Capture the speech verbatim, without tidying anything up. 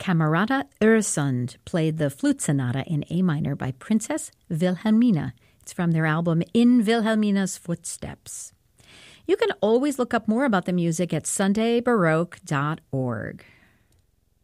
Camerata Öresund played the flute sonata in A minor by Princess Wilhelmina. It's from their album In Wilhelmina's Footsteps. You can always look up more about the music at sunday baroque dot org.